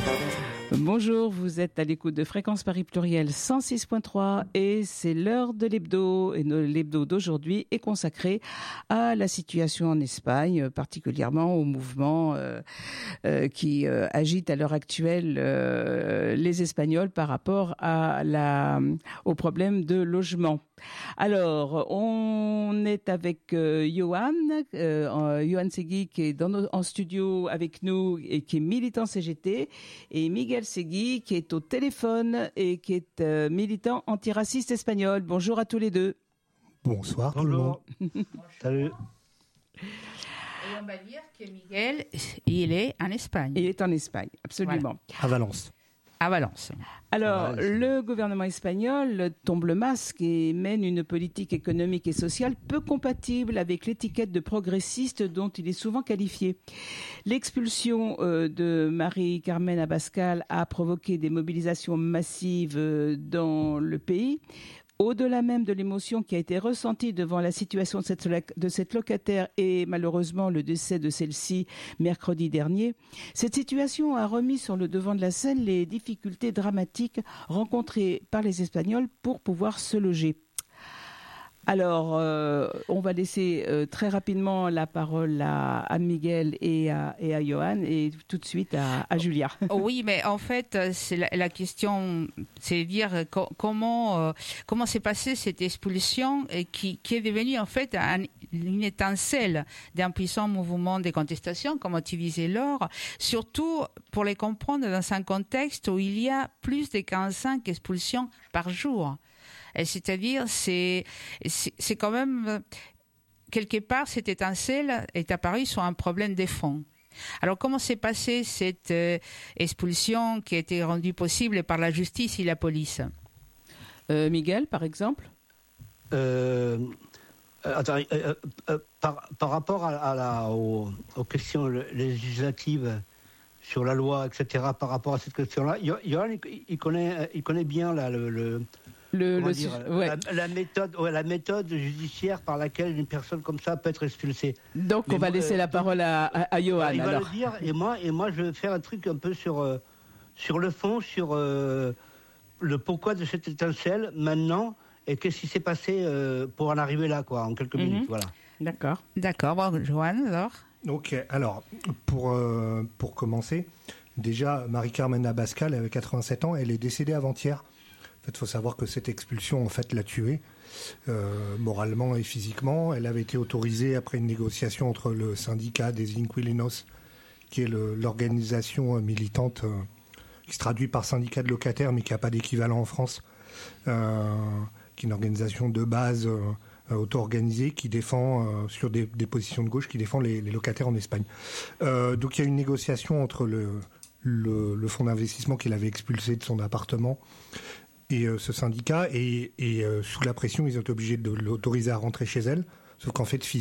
Bonjour, vous êtes à l'écoute de Fréquence Paris Pluriel 106.3 et c'est l'heure de l'hebdo. Et l'hebdo d'aujourd'hui est consacré à la situation en Espagne, particulièrement au mouvement qui agite à l'heure actuelle les Espagnols par rapport au problème de logement. Alors, on est avec Johan Segui qui est en studio avec nous et qui est militant CGT, et Miguel Segui qui est au téléphone et qui est militant antiraciste espagnol. Bonjour à tous les deux. Bonsoir tout le monde. Salut. Et on va dire que Miguel, il est en Espagne. Il est en Espagne, absolument. Voilà. À Valence. À Valence. Alors, le gouvernement espagnol tombe le masque et mène une politique économique et sociale peu compatible avec l'étiquette de progressiste dont il est souvent qualifié. L'expulsion de Mari-Carmen Abascal a provoqué des mobilisations massives dans le pays. Au-delà même de l'émotion qui a été ressentie devant la situation de cette locataire et malheureusement le décès de celle-ci mercredi dernier, cette situation a remis sur le devant de la scène les difficultés dramatiques rencontrées par les Espagnols pour pouvoir se loger. Alors, on va laisser très rapidement la parole à Miguel et à Johan et tout de suite à Julia. Oui, mais en fait, c'est la question, c'est de dire comment s'est passée cette expulsion et qui est devenue en fait une étincelle d'un puissant mouvement de contestation, comme tu disais Laure, surtout pour les comprendre dans un contexte où il y a plus de 45 expulsions par jour. C'est-à-dire, c'est quand même, quelque part, cette étincelle est apparue sur un problème de fond. Alors, comment s'est passée cette expulsion qui a été rendue possible par la justice et la police ? Miguel, par exemple ? Par rapport aux questions législatives sur la loi, etc., par rapport à cette question-là, Johan, il connaît bien là, la méthode judiciaire par laquelle une personne comme ça peut être expulsée. Donc on va laisser la parole à Johan. Il va le dire, et moi je vais faire un truc un peu sur le fond, sur le pourquoi de cette étincelle maintenant, et qu'est-ce qui s'est passé pour en arriver là, quoi, en quelques minutes. Voilà. D'accord. Bon, Johan, alors. Ok, alors pour commencer, déjà Mari-Carmen Abascal avait 87 ans, elle est décédée avant-hier. En fait, il faut savoir que cette expulsion, en fait, l'a tuée, moralement et physiquement. Elle avait été autorisée après une négociation entre le syndicat des Inquilinos, qui est l'organisation militante qui se traduit par syndicat de locataires, mais qui n'a pas d'équivalent en France, qui est une organisation de base auto-organisée qui défend, sur des positions de gauche, qui défend les locataires en Espagne. Donc il y a une négociation entre le fonds d'investissement qui l'avait expulsé de son appartement et ce syndicat, et sous la pression, ils ont été obligés de l'autoriser à rentrer chez elle, sauf qu'en fait,